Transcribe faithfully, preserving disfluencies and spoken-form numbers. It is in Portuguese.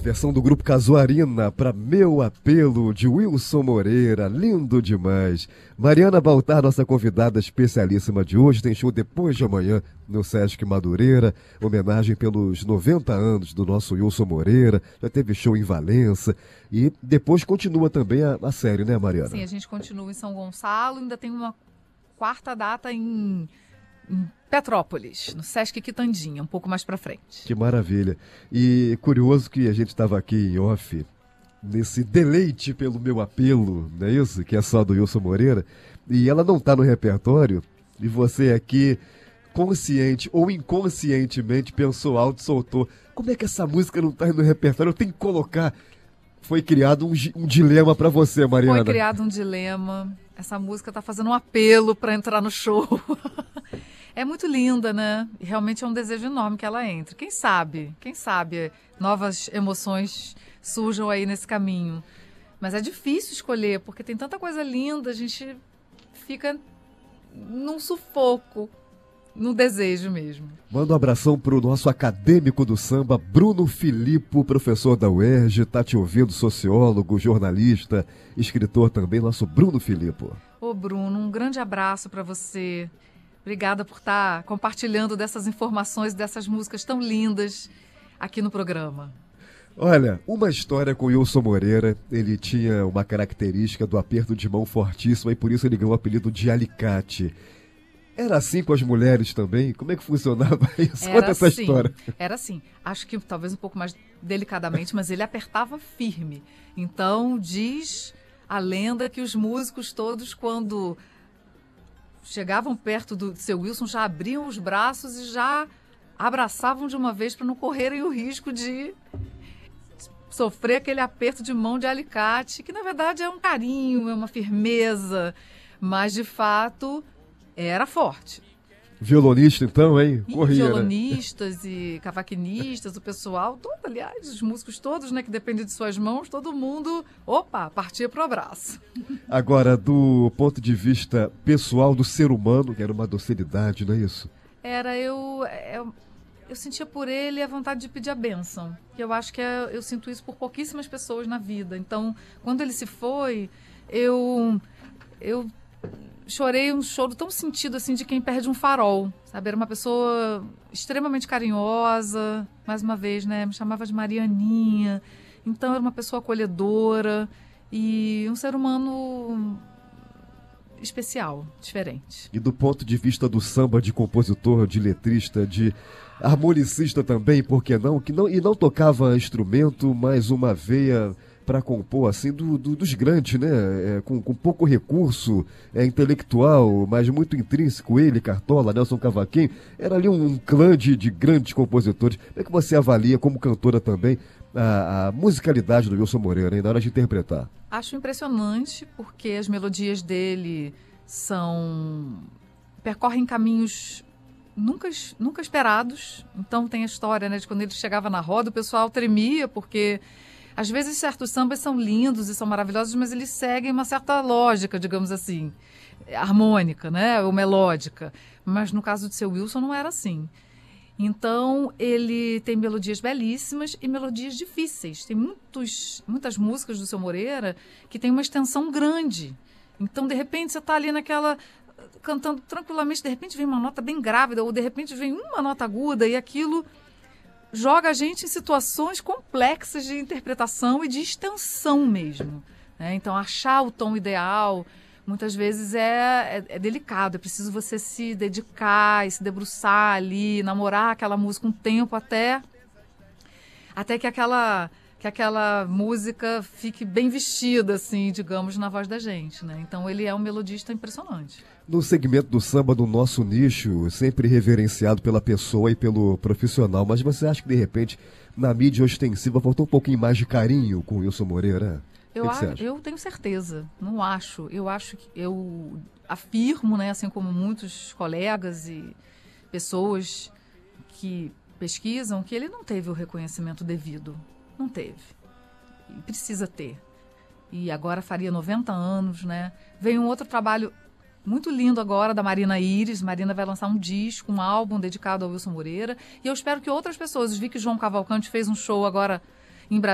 versão do grupo Casuarina para Meu Apelo, de Wilson Moreira, lindo demais. Mariana Baltar, nossa convidada especialíssima de hoje, tem show depois de amanhã no Sesc Madureira, homenagem pelos noventa anos do nosso Wilson Moreira, já teve show em Valença e depois continua também a, a série, né, Mariana? Sim, a gente continua em São Gonçalo, ainda tem uma quarta data em... em Petrópolis, no Sesc Quitandinha, um pouco mais pra frente. Que maravilha. E curioso que a gente estava aqui em off, nesse deleite pelo Meu Apelo, não é isso? Que é só do Wilson Moreira, e ela não está no repertório, e você aqui, consciente ou inconscientemente, pensou alto e soltou. Como é que essa música não está no repertório? Eu tenho que colocar. Foi criado um, um dilema para você, Mariana. Foi criado um dilema. Essa música está fazendo um apelo para entrar no show. É muito linda, né? E realmente é um desejo enorme que ela entre. Quem sabe, quem sabe novas emoções surjam aí nesse caminho. Mas é difícil escolher, porque tem tanta coisa linda, a gente fica num sufoco, no desejo mesmo. Manda um abração pro nosso acadêmico do samba, Bruno Filippo, professor da U E R J, tá te ouvindo, sociólogo, jornalista, escritor também, nosso Bruno Filippo. Ô Bruno, um grande abraço para você. Obrigada por estar compartilhando dessas informações, dessas músicas tão lindas aqui no programa. Olha, uma história com Wilson Moreira, ele tinha uma característica do aperto de mão fortíssima e por isso ele ganhou o apelido de Alicate. Era assim com as mulheres também? Como é que funcionava isso? Era Conta essa assim, história. Era assim, acho que talvez um pouco mais delicadamente, mas ele apertava firme. Então diz a lenda que os músicos todos, quando chegavam perto do seu Wilson, já abriam os braços e já abraçavam de uma vez para não correrem o risco de sofrer aquele aperto de mão de alicate, que na verdade é um carinho, é uma firmeza, mas de fato era forte. Violonista então, hein? E Corria, violonistas, né? E cavaquinistas, o pessoal todo, aliás, os músicos todos, né, que dependem de suas mãos, todo mundo, opa, partia pro abraço. Agora, do ponto de vista pessoal do ser humano, que era uma docilidade, não é isso? Era, eu, eu, eu sentia por ele a vontade de pedir a bênção, que eu acho que é, eu sinto isso por pouquíssimas pessoas na vida. Então, quando ele se foi, eu... eu chorei um choro tão sentido assim de quem perde um farol, sabe? Era uma pessoa extremamente carinhosa, mais uma vez, né? Me chamava de Marianinha. Então era uma pessoa acolhedora e um ser humano especial, diferente. E do ponto de vista do samba, de compositor, de letrista, de harmonicista também, por que não? Que não e não tocava instrumento, mas uma veia para compor, assim, do, do, dos grandes, né? É, com, com pouco recurso é, intelectual, mas muito intrínseco. Ele, Cartola, Nelson Cavaquinho, era ali um, um clã de, de grandes compositores. Como é que você avalia, como cantora também, a, a musicalidade do Wilson Moreira, hein, na hora de interpretar? Acho impressionante, porque as melodias dele são... percorrem caminhos nunca, nunca esperados. Então tem a história, né, de quando ele chegava na roda, o pessoal tremia, porque... às vezes certos sambas são lindos e são maravilhosos, mas eles seguem uma certa lógica, digamos assim, harmônica, né, ou melódica. Mas no caso de seu Wilson não era assim. Então ele tem melodias belíssimas e melodias difíceis. Tem muitos, muitas músicas do seu Moreira que tem uma extensão grande. Então de repente você está ali naquela... cantando tranquilamente, de repente vem uma nota bem grávida ou de repente vem uma nota aguda e aquilo... joga a gente em situações complexas de interpretação e de extensão mesmo, né? Então, achar o tom ideal, muitas vezes é, é, é delicado. É preciso você se dedicar e se debruçar ali, namorar aquela música um tempo até, até que aquela, que aquela música fique bem vestida, assim, digamos, na voz da gente, né? Então, ele é um melodista impressionante. No segmento do samba do nosso nicho, sempre reverenciado pela pessoa e pelo profissional, mas você acha que, de repente, na mídia ostensiva, faltou um pouquinho mais de carinho com o Wilson Moreira? Eu, que que você a, acha? eu tenho certeza, não acho. Eu acho que eu afirmo, né, assim como muitos colegas e pessoas que pesquisam, que ele não teve o reconhecimento devido. Não teve. E precisa ter. E agora faria noventa anos, né? Veio um outro trabalho muito lindo agora da Marina Iris. Marina vai lançar um disco, um álbum dedicado ao Wilson Moreira. E eu espero que outras pessoas... Vi que João Cavalcante fez um show agora